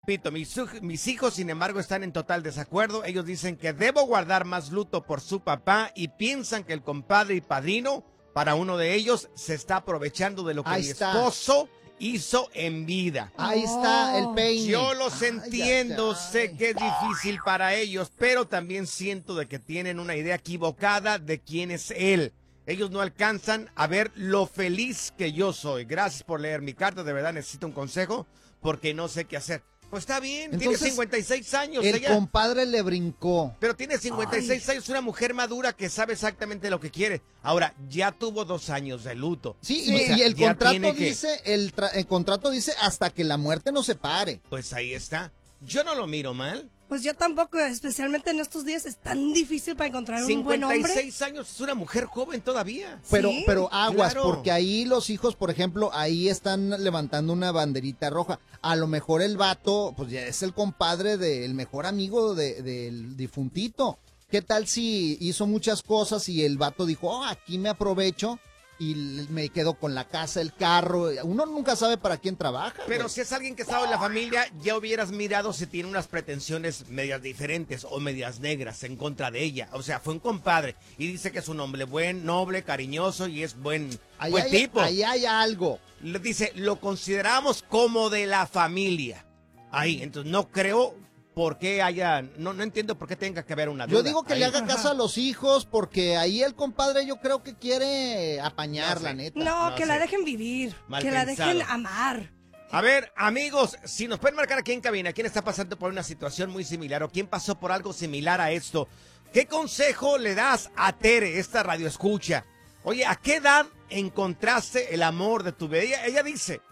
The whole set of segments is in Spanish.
repito, mis hijos, sin embargo, están en total desacuerdo. Ellos dicen que debo guardar más luto por su papá y piensan que el compadre y padrino, para uno de ellos, se está aprovechando de lo que mi esposo hizo en vida. Ahí está el peine. Yo los entiendo, sé que es difícil para ellos, pero también siento de que tienen una idea equivocada de quién es él. Ellos no alcanzan a ver lo feliz que yo soy. Gracias por leer mi carta, de verdad necesito un consejo porque no sé qué hacer. Pues está bien, entonces, tiene 56 años. El compadre le brincó. Pero tiene 56 años, una mujer madura que sabe exactamente lo que quiere. Ahora, ya tuvo 2 años de luto. Sí, o sea, y el contrato dice, el contrato dice hasta que la muerte nos separe. Pues ahí está. Yo no lo miro mal. Pues yo tampoco, especialmente en estos días es tan difícil para encontrar un buen hombre. 56 años, es una mujer joven todavía. Pero aguas, claro. Porque ahí los hijos, por ejemplo, ahí están levantando una banderita roja. A lo mejor el vato, pues ya es el compadre del mejor amigo del difuntito. ¿Qué tal si hizo muchas cosas y el vato dijo, aquí me aprovecho y me quedo con la casa, el carro? Uno nunca sabe para quién trabaja. Pero si es alguien que estaba en la familia, ya hubieras mirado si tiene unas pretensiones medias diferentes o medias negras en contra de ella. O sea, fue un compadre y dice que es un hombre buen, noble, cariñoso y es buen tipo. Ahí hay algo. Dice, lo consideramos como de la familia. Ahí, entonces no creo por qué no entiendo por qué tenga que haber una duda. Yo digo que le haga caso a los hijos porque ahí el compadre yo creo que quiere apañar, la neta. No, que la dejen vivir, que la dejen amar. A ver, amigos, si nos pueden marcar aquí en cabina, ¿quién está pasando por una situación muy similar o quién pasó por algo similar a esto? ¿Qué consejo le das a Tere, esta radioescucha? Oye, ¿a qué edad encontraste el amor de tu vida? Ella dice,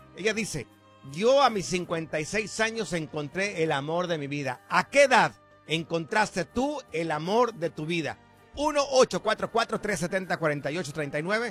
yo a mis 56 años encontré el amor de mi vida. ¿A qué edad encontraste tú el amor de tu vida? 1-844-370-4839,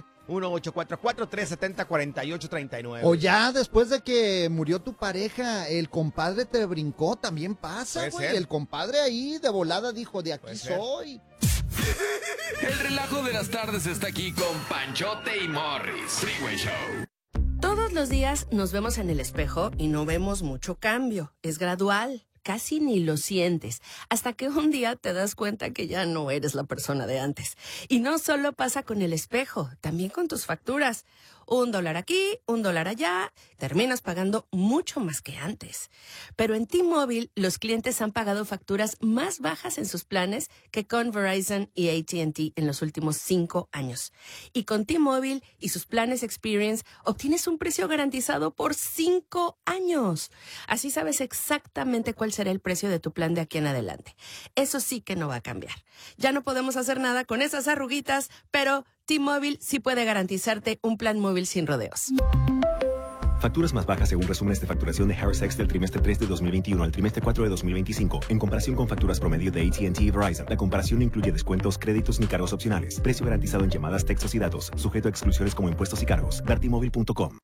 1-844-370-4839. O ya después de que murió tu pareja, el compadre te brincó, también pasa, güey. El compadre ahí de volada dijo, de aquí soy. El relajo de las tardes está aquí con Panchote y Morris. Freeway Show. Todos los días nos vemos en el espejo y no vemos mucho cambio. Es gradual. Casi ni lo sientes, hasta que un día te das cuenta que ya no eres la persona de antes. Y no solo pasa con el espejo, también con tus facturas. $1 aquí, $1 allá, terminas pagando mucho más que antes. Pero en T-Mobile, los clientes han pagado facturas más bajas en sus planes que con Verizon y AT&T en los últimos 5 años. Y con T-Mobile y sus planes Experience, obtienes un precio garantizado por 5 años. Así sabes exactamente cuál será el precio de tu plan de aquí en adelante. Eso sí que no va a cambiar. Ya no podemos hacer nada con esas arruguitas, pero T-Mobile sí puede garantizarte un plan móvil sin rodeos. Facturas más bajas según resúmenes de facturación de Harris X del trimestre 3 de 2021 al trimestre 4 de 2025, en comparación con facturas promedio de AT&T y Verizon. La comparación no incluye descuentos, créditos ni cargos opcionales. Precio garantizado en llamadas, textos y datos, sujeto a exclusiones como impuestos y cargos. Dartmobile.com.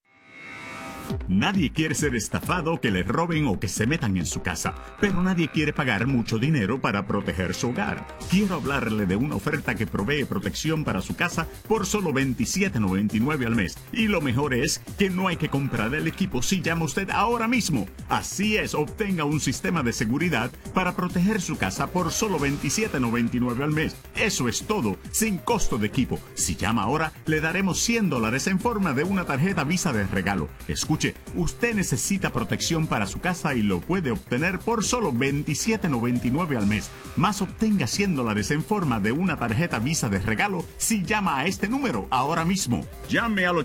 Nadie quiere ser estafado, que le roben o que se metan en su casa, pero nadie quiere pagar mucho dinero para proteger su hogar. Quiero hablarle de una oferta que provee protección para su casa por solo $27.99 al mes. Y lo mejor es que no hay que comprar el equipo si llama usted ahora mismo. Así es, obtenga un sistema de seguridad para proteger su casa por solo $27.99 al mes. Eso es todo, sin costo de equipo. Si llama ahora, le daremos $100 en forma de una tarjeta Visa de regalo. Escuche, usted necesita protección para su casa y lo puede obtener por solo $27.99 al mes. Más obtenga $100 en forma de una tarjeta Visa de regalo si llama a este número ahora mismo. Llame al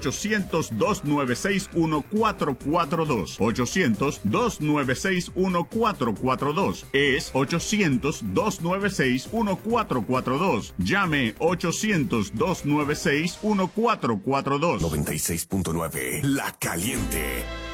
800-296-1442. 800-296-1442. Es 800-296-1442. Llame 800-296-1442. 96.9, La Caliente.